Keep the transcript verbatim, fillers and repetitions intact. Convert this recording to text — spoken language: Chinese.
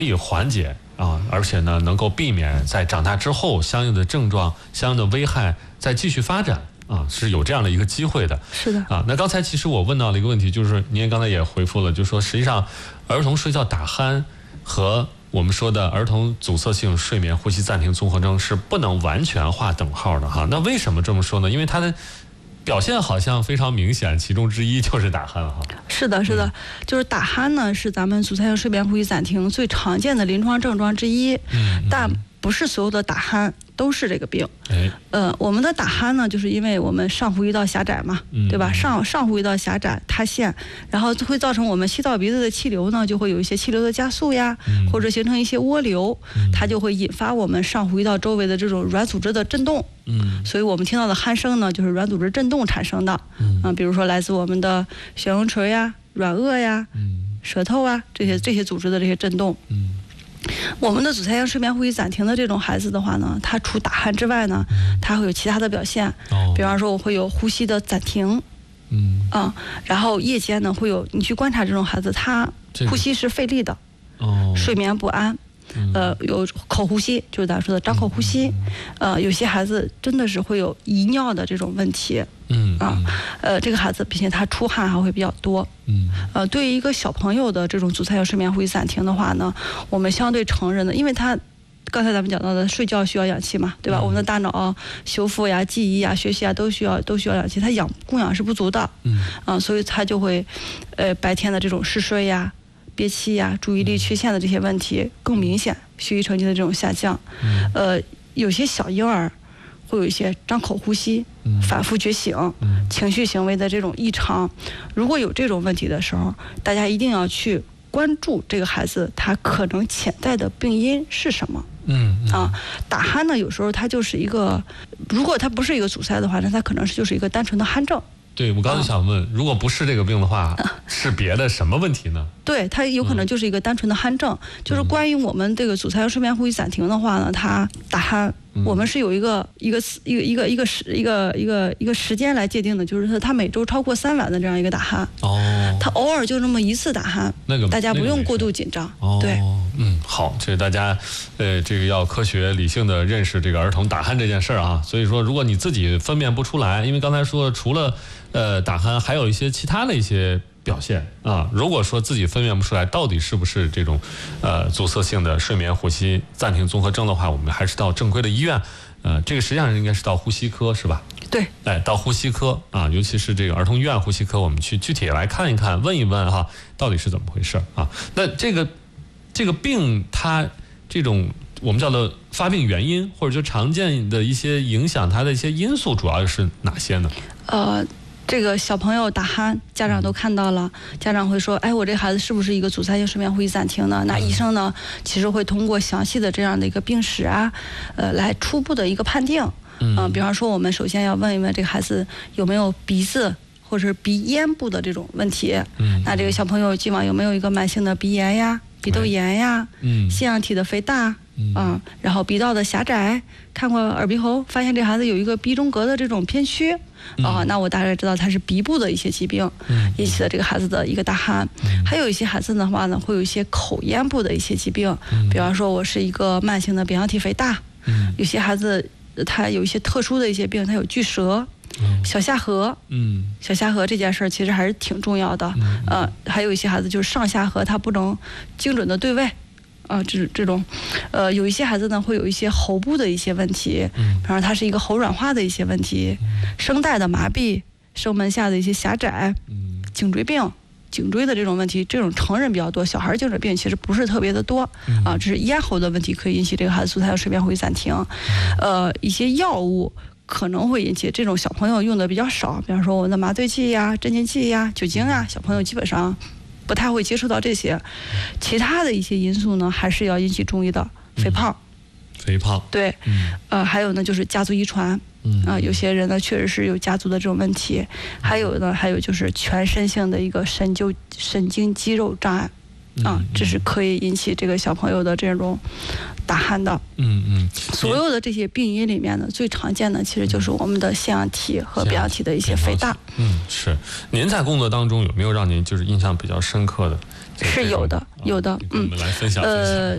以缓解啊，而且呢能够避免在长大之后相应的症状、相应的危害再继续发展。啊，是有这样的一个机会的。 是的。 啊，那刚才其实我问到了一个问题，就是您刚才也回复了，就是说实际上儿童睡觉打鼾和我们说的儿童阻塞性睡眠呼吸暂停综合征是不能完全划等号的哈。那为什么这么说呢？因为它的表现好像非常明显，其中之一就是打鼾哈。 是的，是的，嗯、就是打鼾呢，是咱们阻塞性睡眠呼吸暂停最常见的临床症状之一。嗯，但不是所有的打鼾都是这个病。哎，呃，我们的打鼾呢，就是因为我们上呼吸道狭窄嘛，嗯、对吧？上上呼吸道狭窄塌陷，然后会造成我们吸到鼻子的气流呢，就会有一些气流的加速呀，嗯、或者形成一些涡流，嗯、它就会引发我们上呼吸道周围的这种软组织的震动。嗯，所以我们听到的鼾声呢，就是软组织震动产生的。嗯，呃、比如说来自我们的悬雍垂呀、软腭呀、嗯、舌头啊这些这些组织的这些震动。嗯。我们的阻塞性睡眠呼吸暂停的这种孩子的话呢，他除打鼾之外呢，他会有其他的表现，哦、比方说我会有呼吸的暂停，嗯啊，然后夜间呢会有，你去观察这种孩子，他呼吸是费力的，哦，睡眠不安。呃，有口呼吸，就是咱说的张口呼吸，呃，有些孩子真的是会有遗尿的这种问题，嗯啊，呃，这个孩子并且他出汗还会比较多，嗯，呃，对于一个小朋友的这种阻塞性睡眠呼吸暂停的话呢，我们相对成人的，因为他刚才咱们讲到的睡觉需要氧气嘛，对吧？嗯、我们的大脑、啊、修复呀、记忆呀、学习啊都需要都需要氧气，它氧供氧是不足的，嗯啊，所以他就会，呃，白天的这种嗜睡呀。憋气呀、注意力缺陷的这些问题更明显，学习成绩的这种下降。嗯、呃，有些小婴儿会有一些张口呼吸、嗯、反复觉醒、嗯、情绪行为的这种异常。如果有这种问题的时候，大家一定要去关注这个孩子他可能潜在的病因是什么。嗯, 嗯啊，打鼾呢，有时候它就是一个，如果它不是一个阻塞的话，那它可能是就是一个单纯的鼾症。 对，我刚才想问，如果不是这个病的话，是别的什么问题呢？ 对，它有可能就是一个单纯的鼾症。就是关于我们这个阻塞性睡眠呼吸暂停的话呢，它打鼾，我们是有一个一个一个一个一个时一个一个一个时间来界定的，就是它每周超过三晚的这样一个打鼾。哦。它偶尔就那么一次打鼾，那个大家不用过度紧张。 哦。 对。 嗯，好，这大家，呃，这个要科学理性的认识这个儿童打鼾这件事儿啊。所以说，如果你自己分辨不出来，因为刚才说除了呃打鼾，还有一些其他的一些表现啊。如果说自己分辨不出来到底是不是这种呃阻塞性的睡眠呼吸暂停综合征的话，我们还是到正规的医院。呃，这个实际上应该是到呼吸科是吧？ 对， 哎，到呼吸科啊，尤其是这个儿童医院呼吸科，我们去具体来看一看，问一问哈，到底是怎么回事啊？那这个这个病它这种我们叫做发病原因，或者说常见的一些影响它的一些因素，主要是哪些呢？ 呃。这个小朋友打鼾，家长都看到了，家长会说：“哎，我这孩子是不是一个阻塞性睡眠呼吸暂停呢？”那医生呢，其实会通过详细的这样的一个病史啊，呃，来初步的一个判定。嗯、呃，比方说，我们首先要问一问这个孩子有没有鼻子或者是鼻咽部的这种问题。嗯，那这个小朋友今晚有没有一个慢性的鼻炎呀、鼻窦炎呀、嗯，腺样体的肥大。嗯、呃，然后鼻道的狭窄，看过耳鼻喉，发现这孩子有一个鼻中隔的这种偏虚，啊、嗯呃，那我大概知道他是鼻部的一些疾病引起的这个孩子的一个打鼾。嗯、还有一些孩子的话呢，会有一些口咽部的一些疾病，嗯、比方说我是一个慢性的扁桃体肥大，嗯、有些孩子他有一些特殊的一些病，他有巨舌。嗯、小下颌，嗯，小下颌这件事儿其实还是挺重要的，嗯、呃，还有一些孩子就是上下颌他不能精准的对位。啊，这这种，呃，有一些孩子呢会有一些喉部的一些问题，嗯，比方说他是一个喉软化的一些问题，嗯、声带的麻痹，声门下的一些狭窄，嗯，颈椎病，颈椎的这种问题，这种成人比较多，小孩颈椎病其实不是特别的多，嗯、啊，这是咽喉的问题可以引起这个孩子阻塞性睡眠呼吸暂停，呃，一些药物可能会引起，这种小朋友用的比较少，比方说我们的麻醉剂呀、镇静剂呀、酒精呀，小朋友基本上不太会接触到这些，其他的一些因素呢，还是要引起注意的。肥胖， 嗯、肥胖， 对，嗯、呃，还有呢，就是家族遗传，嗯啊、呃，有些人呢确实是有家族的这种问题，还有呢，还有就是全身性的一个神经神经肌肉障碍，啊，这是可以引起这个小朋友的这种打鼾的。嗯嗯，所有的这些病因里面呢，最常见的其实就是我们的腺样体和扁桃体的一些肥大。 嗯，是。您在工作当中有没有让您就是印象比较深刻的？ 是有的，有的。 嗯，我们来分享分享。呃。